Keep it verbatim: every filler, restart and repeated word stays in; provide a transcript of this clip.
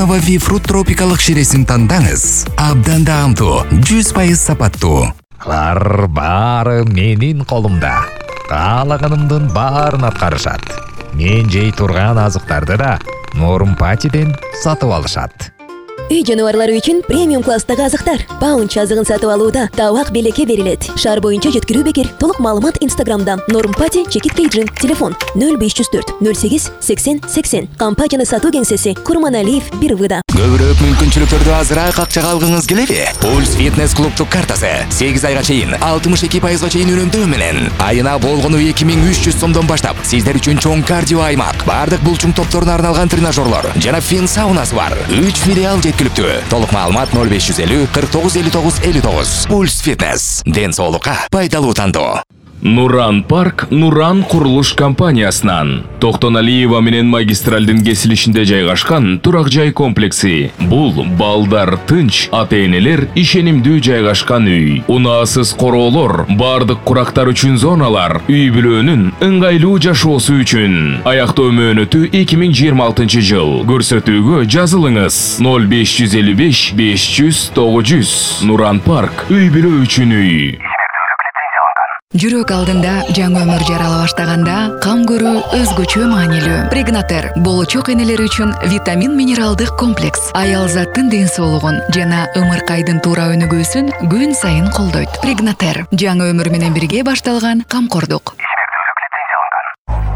Основа V-Fruit тропикалык ширесин тандаңыз. Абдан даамдуу, жүз пайыз сапаттуу. Алар баары менин колумда. Каалаганымдын баарын аткарышат. Мен жей турган азыктарды да Норм Патиден сатып алышат. Үй жануарлары үчүн премиум класстагы азыктар. Паунч азыгын сатып алууда табак белекке берилет. Шаар боюнча жеткирүү бекер. Толук маалымат Инстаграмдан. Норм Пати чекит кейджин. Телефон нөл беш жүз төрт нөл сегиз сексен сексен. Компанияны сатуу кеңсеси Курманалиев бир выда. Көбүрөөк мүмкүнчүлүктөрдү азыраак акчага алгыңыз келеби? Пульс фитнес клубтук картасы сегиз айга чейин алтымыш эки пайызга чейин үнөмдөө менен айына болгону эки миң үч жүз сомдон баштап сиздер үчүн чоң кардио аймак, бардык булчуң топторуна арналган тренажерлор жана фин саунасы бар. үч филиал жеткиликтүү. Толук маалымат нөл беш жүз элүү кырк тогуз элүү тогуз элүү тогуз. Пульс фитнес. Ден соолукка пайдалуу тандоо. Нуран Парк Нуран курулуш компаниясынан Токтоналиева менен магистралдын кесилишинде жайгашкан турак жай комплекси. Бул балдар тынч, ата-энелер ишенимдүү жайгашкан үй. Унаасыз короолор, бардык курактар үчүн зоналар, үй бүлөнүн ыңгайлуу жашоосу үчүн. Аяктоо мөөнөтү эки миң жыйырма алтынчы жыл. Көрсөтүүгө жазылыңыз нөл беш жүз элүү беш беш жүз тогуз жүз. Нуран Парк үй бүлө үчүн үй. Жүрөк алдында жаңы өмүр жарала баштаганда кам көрүү өзгөчө маанилүү. Прегнатер болочок энелер үчүн витамин минералдык комплекс аял заттын ден соолугун жана ымыркайдын туура өнүгүүсүн күн сайын колдойт. Прегнатер жаңы өмүр менен бирге башталган камкордук.